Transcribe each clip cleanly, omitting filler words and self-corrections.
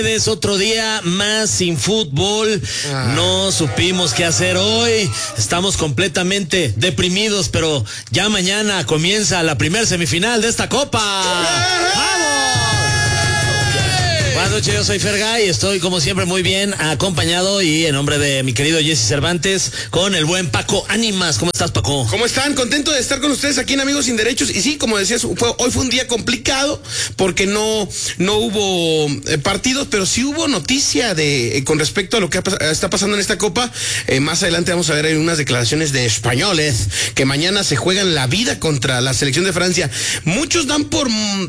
Es otro día más sin fútbol. No supimos qué hacer hoy. Estamos completamente deprimidos, pero ya mañana comienza la primer semifinal de esta copa. ¡Vamos! Buenas noches, yo soy Fergay y estoy como siempre muy bien acompañado y en nombre de mi querido Jesse Cervantes con el buen Paco Ánimas. ¿Cómo estás, Paco? ¿Cómo están? Contento de estar con ustedes aquí en Amigos Sin Derechos. Y sí, como decías, hoy fue un día complicado porque no hubo partidos, pero sí hubo noticia con respecto a lo que está pasando en esta Copa. Más adelante vamos a ver unas declaraciones de españoles que mañana se juegan la vida contra la selección de Francia. Muchos dan por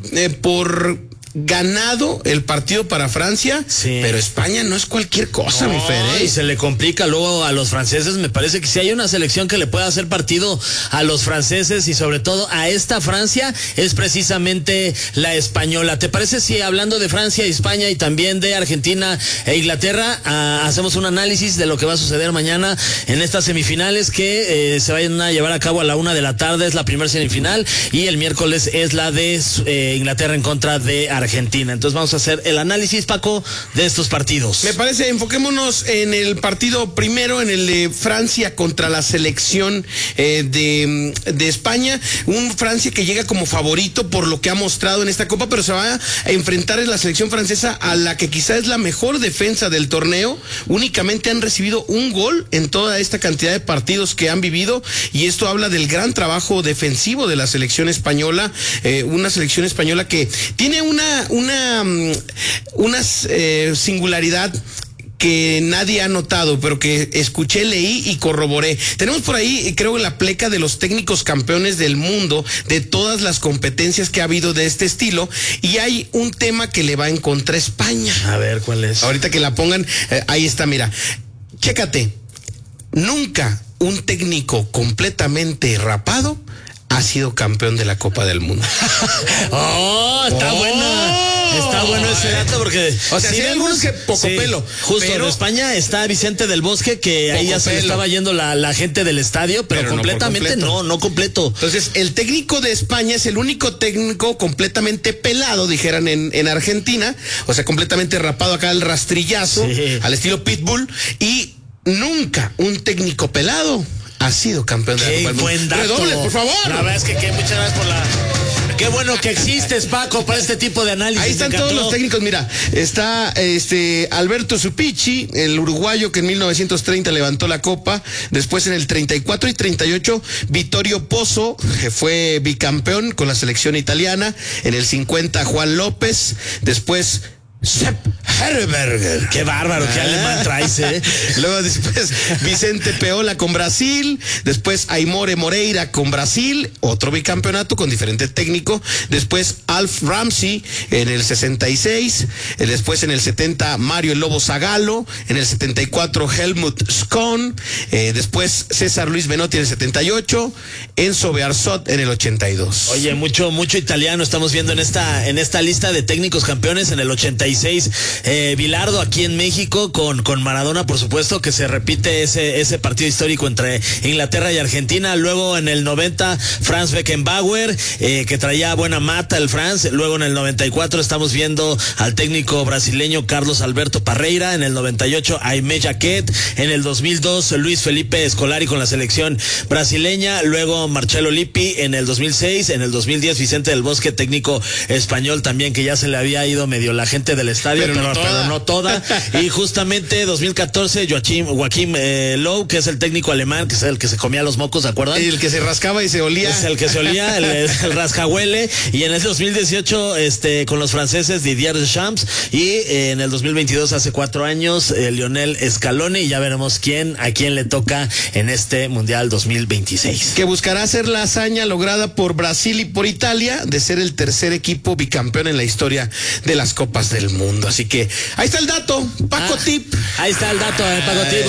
ganado el partido para Francia, sí, pero España no es cualquier cosa, mi Fer, y se le complica luego a los franceses. Me parece que si hay una selección que le pueda hacer partido a los franceses y sobre todo a esta Francia, es precisamente la española. ¿Te parece si hablando de Francia y España y también de Argentina e Inglaterra, hacemos un análisis de lo que va a suceder mañana en estas semifinales que se vayan a llevar a cabo a la 1:00 p.m, es la primera semifinal, y el miércoles es la de Inglaterra en contra de Argentina? Entonces vamos a hacer el análisis, Paco, de estos partidos. Me parece, enfoquémonos en el partido primero, en el de Francia contra la selección de España. Un Francia que llega como favorito por lo que ha mostrado en esta Copa, pero se va a enfrentar en la selección francesa a la que quizá es la mejor defensa del torneo. Únicamente han recibido un gol en toda esta cantidad de partidos que han vivido, y esto habla del gran trabajo defensivo de la selección española, una selección española que tiene una singularidad que nadie ha notado, pero que escuché, leí y corroboré. Tenemos por ahí, creo, la pleca de los técnicos campeones del mundo, de todas las competencias que ha habido de este estilo, y hay un tema que le va en contra a España. A ver, ¿cuál es? Ahorita que la pongan, ahí está, mira. Chécate. Nunca un técnico completamente rapado ha sido campeón de la Copa del Mundo. Está buena. Está bueno ese dato porque... O sea, sí, hay algunos que poco pelo. Justo, pero en España está Vicente del Bosque, que ahí ya se le estaba yendo la gente del estadio, pero completamente no completo. Entonces, el técnico de España es el único técnico completamente pelado, dijeran en Argentina. O sea, completamente rapado acá, el rastrillazo, sí, al estilo Pitbull. Y nunca un técnico pelado ha sido campeón de la Copa del Mundo. Buen dato. Redobles, por favor. La verdad es que muchas gracias por la... Qué bueno que existes, Paco, para este tipo de análisis. Ahí están todos los técnicos. Mira, está Alberto Suppici, el uruguayo que en 1930 levantó la Copa. Después en el 34 y 38, Vittorio Pozzo, que fue bicampeón con la selección italiana. En el 50, Juan López. Después, Sepp Herberger. Qué bárbaro, qué alemán traes, Luego después Vicente Peola con Brasil, después Aimore Moreira con Brasil, otro bicampeonato con diferente técnico. Después Alf Ramsey en el 66, después en el 70 Mario el Lobo Zagallo, en el 74 Helmut Schön, después César Luis Menotti en el 78, Enzo Bearzot en el 82. Oye, mucho italiano estamos viendo en esta lista de técnicos campeones. En el 86 Bilardo aquí en México con Maradona, por supuesto, que se repite ese partido histórico entre Inglaterra y Argentina. Luego en el 90 Franz Beckenbauer, que traía buena mata el Franz. Luego en el 94 estamos viendo al técnico brasileño Carlos Alberto Parreira. En el 98 Aimé Jacquet. En el 2002 Luis Felipe Scolari con la selección brasileña. Luego Marcelo Lippi en el 2006. En el 2010 Vicente del Bosque, técnico español también, que ya se le había ido medio la gente del estadio, pero no toda. Y justamente 2014 Joachim Löw, que es el técnico alemán, que es el que se comía los mocos, ¿se acuerdan? El que se rascaba y se olía. Es el que se olía, el rascahuele. Y en el 2018 con los franceses Didier Deschamps, y en el 2022, hace 4 años, Lionel Scaloni, y ya veremos a quién le toca en este Mundial 2026. Que buscará hacer la hazaña lograda por Brasil y por Italia de ser el tercer equipo bicampeón en la historia de las Copas del Mundo. Así que ahí está el dato, Paco Tip. Ahí está el dato, Paco Tip.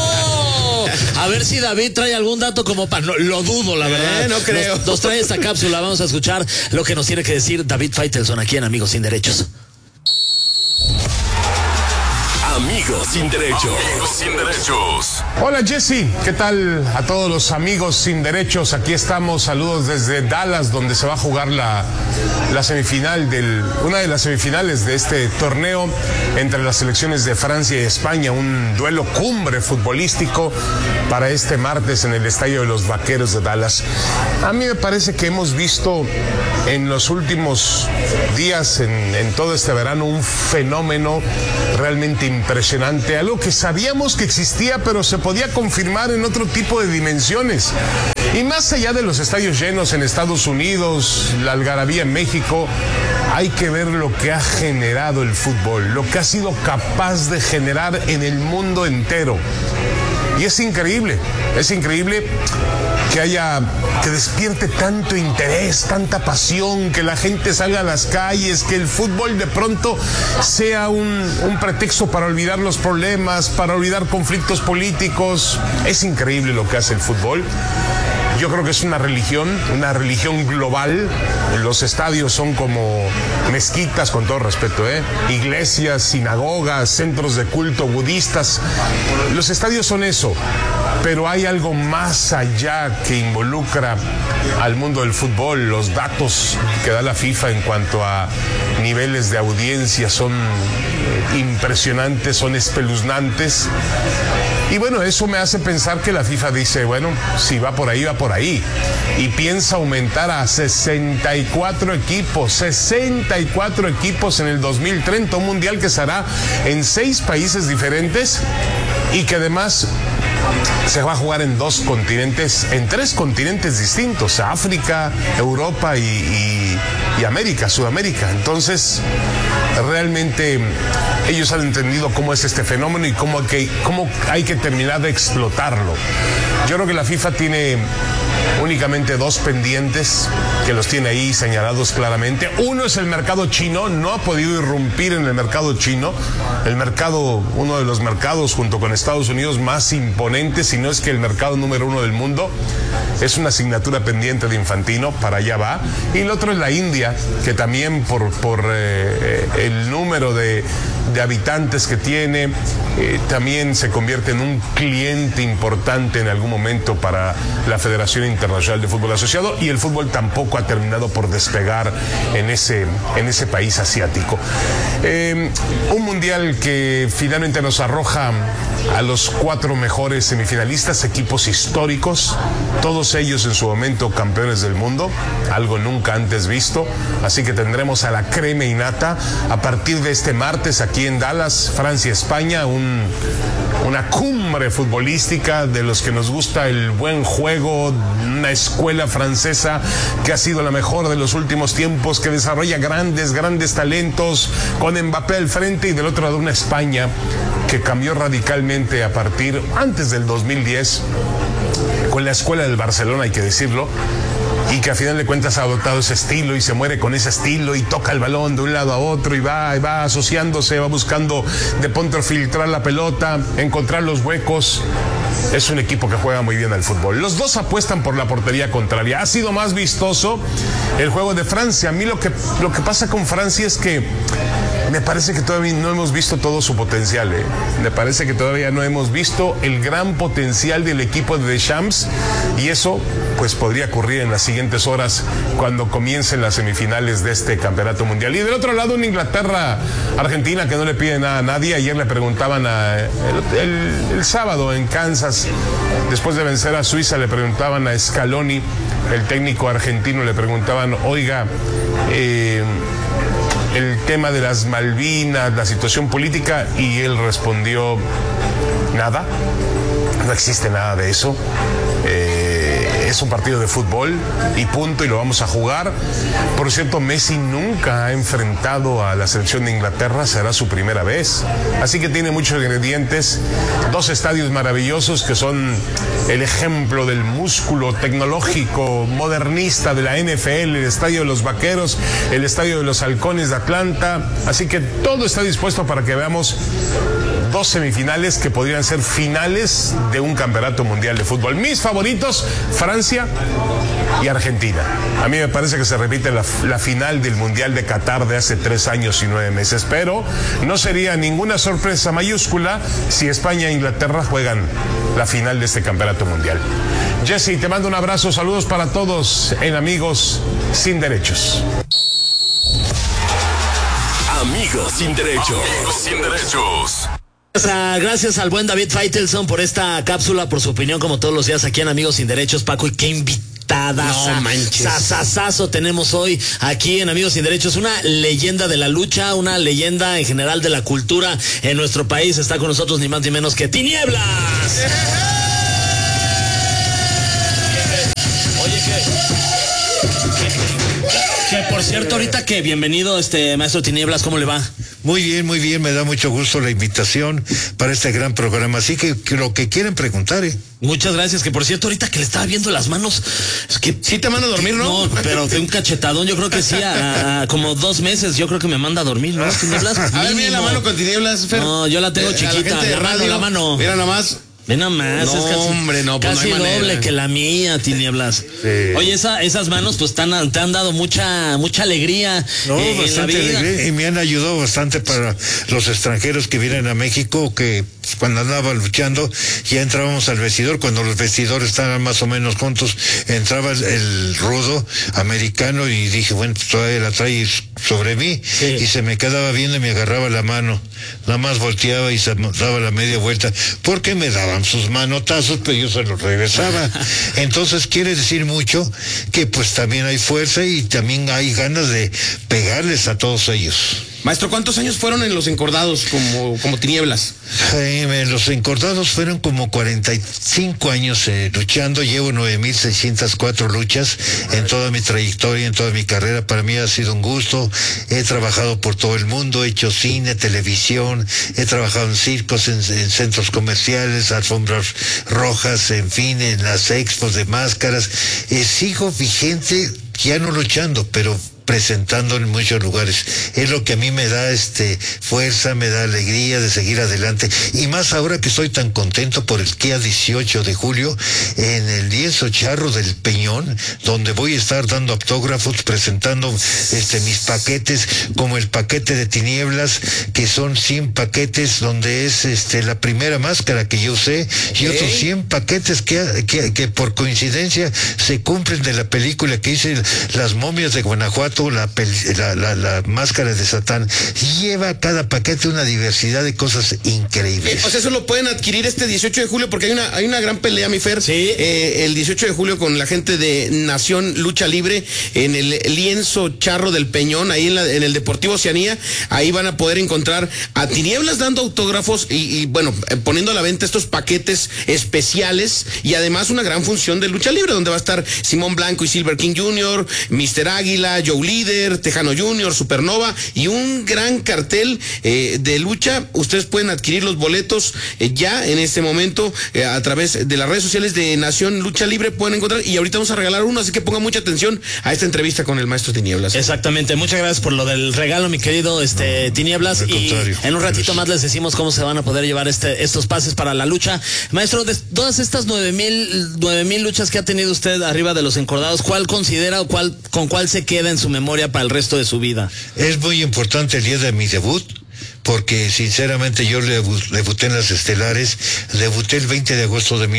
A ver si David trae algún dato como para... No, lo dudo, la verdad. No creo. Nos trae esta cápsula. Vamos a escuchar lo que nos tiene que decir David Faitelson aquí en Amigos Sin Derechos. Amigos sin derechos. Amigos sin derechos. Hola Jesse, ¿qué tal a todos los amigos sin derechos? Aquí estamos, saludos desde Dallas, donde se va a jugar la semifinal una de las semifinales de este torneo entre las selecciones de Francia y España, un duelo cumbre futbolístico para este martes en el Estadio de los Vaqueros de Dallas. A mí me parece que hemos visto en los últimos días, en todo este verano, un fenómeno realmente impresionante, algo que sabíamos que existía, pero se podía confirmar en otro tipo de dimensiones. Y más allá de los estadios llenos en Estados Unidos, la algarabía en México, hay que ver lo que ha generado el fútbol, lo que ha sido capaz de generar en el mundo entero. Y es increíble que despierte tanto interés, tanta pasión, que la gente salga a las calles, que el fútbol de pronto sea un pretexto para olvidar los problemas, para olvidar conflictos políticos. Es increíble lo que hace el fútbol. Yo creo que es una religión global. Los estadios son como mezquitas, con todo respeto, iglesias, sinagogas, centros de culto budistas. Los estadios son eso, pero hay algo más allá que involucra al mundo del fútbol. Los datos que da la FIFA en cuanto a niveles de audiencia son impresionantes, son espeluznantes. Y bueno, eso me hace pensar que la FIFA dice, bueno, si va por ahí, va por ahí. Y piensa aumentar a 64 equipos en el 2030, un mundial que se hará en 6 países diferentes y que además se va a jugar en 3 continentes distintos, África, Europa y América, Sudamérica. Entonces, realmente ellos han entendido cómo es este fenómeno y cómo hay que terminar de explotarlo. Yo creo que la FIFA tiene únicamente 2 pendientes que los tiene ahí señalados claramente. Uno es el mercado chino, no ha podido irrumpir en el mercado chino, uno de los mercados junto con Estados Unidos más imponentes, si no es que el mercado número 1 del mundo. Es una asignatura pendiente de Infantino, para allá va. Y el otro es la India, que también por el número de habitantes que tiene, también se convierte en un cliente importante en algún momento para la Federación Internacional de Fútbol Asociado, y el fútbol tampoco ha terminado por despegar en ese país asiático. Un mundial que finalmente nos arroja a los 4 mejores semifinalistas, equipos históricos, todos ellos en su momento campeones del mundo, algo nunca antes visto. Así que tendremos a la crema innata a partir de este martes aquí en Dallas, Francia-España, una cumbre futbolística de los que nos gusta el buen juego, una escuela francesa que ha sido la mejor de los últimos tiempos, que desarrolla grandes talentos, con Mbappé al frente, y del otro lado una España que cambió radicalmente antes del 2010, con la escuela del Barcelona, hay que decirlo, y que a final de cuentas ha adoptado ese estilo y se muere con ese estilo y toca el balón de un lado a otro y va asociándose, va buscando de pronto filtrar la pelota, encontrar los huecos. Es un equipo que juega muy bien al fútbol. Los dos apuestan por la portería contraria. Ha sido más vistoso el juego de Francia. A mí lo que pasa con Francia es que me parece que todavía no hemos visto todo su potencial. Me parece que todavía no hemos visto el gran potencial del equipo de Deschamps, y eso pues podría ocurrir en las siguientes horas cuando comiencen las semifinales de este campeonato mundial. Y del otro lado, una Inglaterra-Argentina que no le pide nada a nadie. Ayer le preguntaban el sábado en Kansas, después de vencer a Suiza, le preguntaban a Scaloni, el técnico argentino, le preguntaban, oiga, el tema de las Malvinas, la situación política, y él respondió, nada, no existe nada de eso. Es un partido de fútbol y punto, y lo vamos a jugar. Por cierto, Messi nunca ha enfrentado a la selección de Inglaterra, será su primera vez. Así que tiene muchos ingredientes, 2 estadios maravillosos que son el ejemplo del músculo tecnológico modernista de la NFL, el Estadio de los Vaqueros, el Estadio de los Halcones de Atlanta. Así que todo está dispuesto para que veamos 2 semifinales que podrían ser finales de un campeonato mundial de fútbol. Mis favoritos, Francia y Argentina. A mí me parece que se repite la final del Mundial de Qatar de hace 3 años y 9 meses, pero no sería ninguna sorpresa mayúscula si España e Inglaterra juegan la final de este campeonato mundial. Jesse, te mando un abrazo, saludos para todos en Amigos Sin Derechos. Amigos Sin Derechos. Amigos Sin Derechos. Gracias al buen David Faitelson por esta cápsula, por su opinión como todos los días aquí en Amigos Sin Derechos, Paco, y qué invitada. No manches. Sasasazo tenemos hoy aquí en Amigos Sin Derechos, una leyenda de la lucha, una leyenda en general de la cultura en nuestro país. Está con nosotros ni más ni menos que Tinieblas. Oye, que por cierto, ahorita que bienvenido, maestro Tinieblas, ¿cómo le va? Muy bien, me da mucho gusto la invitación para este gran programa, así que lo que quieren preguntar, Muchas gracias, que por cierto, ahorita que le estaba viendo las manos, es que... ¿Sí te manda a dormir, no? No, pero de un cachetadón, yo creo que sí, como 2 meses, yo creo que me manda a dormir, ¿no? Tinieblas, a ver, mira la mano con Tinieblas, Fer. No, yo la tengo chiquita, de radio, la mano. Mira nomás. Ve nada más, no, es casi, hombre, no, pues casi no hay doble manera. que la mía, Tinieblas. Sí. Oye, esas manos pues te han dado mucha alegría. No, en la bastante vida. alegría, y me han ayudado bastante para los extranjeros que vienen a México, que cuando andaba luchando ya entrábamos al vestidor, cuando los vestidores estaban más o menos juntos, entraba el rudo americano y dije, bueno, pues todavía la trae sobre mí, sí. Y se me quedaba viendo y me agarraba la mano, nada más volteaba y se daba la media vuelta, porque me daban sus manotazos, pero yo se los regresaba. Entonces quiere decir mucho que pues también hay fuerza y también hay ganas de pegarles a todos ellos. Maestro, ¿cuántos años fueron en los encordados como Tinieblas? Los encordados fueron como 45 años luchando. Llevo 9,604 luchas en toda mi trayectoria, en toda mi carrera. Para mí ha sido un gusto. He trabajado por todo el mundo, he hecho cine, televisión, he trabajado en circos, en centros comerciales, alfombras rojas, en fin, en las expos de máscaras. Sigo vigente, ya no luchando, pero presentando en muchos lugares. Es lo que a mí me da fuerza, me da alegría de seguir adelante, y más ahora que estoy tan contento por el día 18 de julio en el lienzo charro del Peñón, donde voy a estar dando autógrafos, presentando mis paquetes, como el paquete de Tinieblas, que son 100 paquetes, donde es la primera máscara que yo usé, y otros 100 paquetes que por coincidencia se cumplen de la película que hice, Las momias de Guanajuato, la máscara de Satán. Lleva cada paquete una diversidad de cosas increíbles. O sea, eso lo pueden adquirir este 18 de julio, porque hay una gran pelea, mi Fer. Sí. El 18 de julio con la gente de Nación Lucha Libre en el lienzo charro del Peñón, ahí en el Deportivo Oceanía. Ahí van a poder encontrar a Tinieblas dando autógrafos y bueno, poniendo a la venta estos paquetes especiales, y además una gran función de lucha libre, donde va a estar Simón Blanco y Silver King Jr., Mr. Águila, Joe Líder, Tejano Jr., Supernova, y un gran cartel de lucha. Ustedes pueden adquirir los boletos ya en este momento a través de las redes sociales de Nación Lucha Libre, pueden encontrar, y ahorita vamos a regalar uno, así que pongan mucha atención a esta entrevista con el maestro Tinieblas. Exactamente, muchas gracias por lo del regalo, mi querido Tinieblas, y en un ratito más les decimos cómo se van a poder llevar estos pases para la lucha. Maestro, de todas estas 9,000 luchas que ha tenido usted arriba de los encordados, ¿cuál considera o con cuál se queda en su memoria para el resto de su vida? Es muy importante el día de mi debut, porque sinceramente yo debuté en las estelares, debuté el 20 de agosto de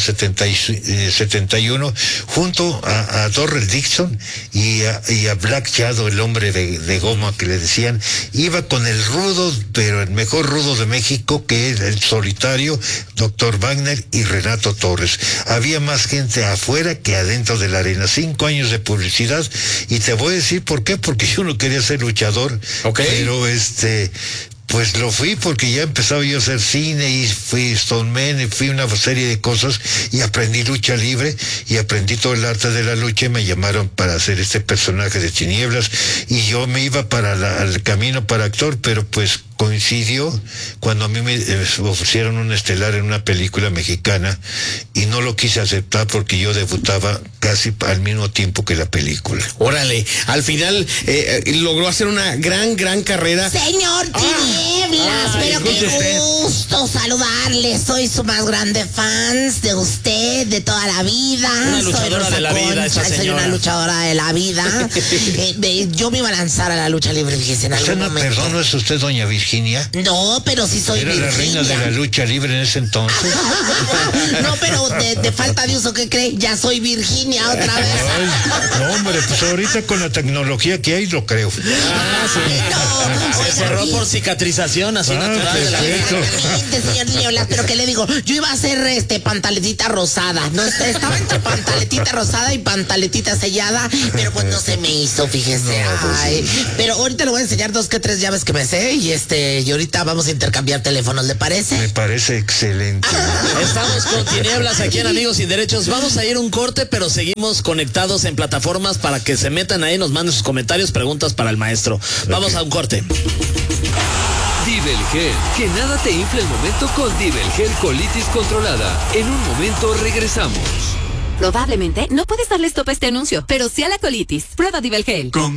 1971 junto a Dorrell Dixon y a Black Shadow, el hombre de goma que le decían. Iba con el rudo, pero el mejor rudo de México, que es el solitario, Dr. Wagner y Renato Torres. Había más gente afuera que adentro de la arena. 5 años de publicidad, y te voy a decir por qué, porque yo no quería ser luchador, pero pues lo fui porque ya empezaba yo a hacer cine y fui Stoneman y fui una serie de cosas, y aprendí lucha libre y aprendí todo el arte de la lucha, y me llamaron para hacer este personaje de Tinieblas, y yo me iba al camino para actor, pero pues coincidió cuando a mí me ofrecieron un estelar en una película mexicana y no lo quise aceptar porque yo debutaba casi al mismo tiempo que la película. Órale, al final logró hacer una gran carrera. Señor Tinieblas, pero qué gusto saludarle. Soy su más grande fans de usted, de toda la vida. Una luchadora de la vida, esa soy señora. una luchadora de la vida. Yo me iba a lanzar a la lucha libre, fíjese, en ¿Usted algún no, momento. perdón, no es usted doña Virginia? No, pero sí soy Era Virginia. la reina de la lucha libre en ese entonces. No, pero de falta de uso, ¿qué cree? Ya soy Virginia otra vez. Ay, no, hombre, pues ahorita con la tecnología que hay lo creo. No, Se cerró por cicatrización así natural de la vida. perfecto. exactamente, señor Nieblas, pero ¿qué le digo? Yo iba a hacer pantaletita rosada, no estaba entre pantaletita rosada y pantaletita sellada, pero pues no se me hizo, fíjese. Ay, pero ahorita le voy a enseñar 2 que 3 llaves que me sé y ahorita vamos a intercambiar teléfonos, ¿le parece? Me parece excelente. Estamos con Tinieblas aquí en Amigos Sin Derechos. Vamos a ir un corte, pero seguimos conectados en plataformas para que se metan ahí, nos manden sus comentarios, preguntas para el maestro. Vamos a un corte. Dibelgel, que nada te infle el momento con Dibelgel colitis controlada. En un momento regresamos. Probablemente no puedes darle stop a este anuncio, pero sí a la colitis. Prueba Dibelgel.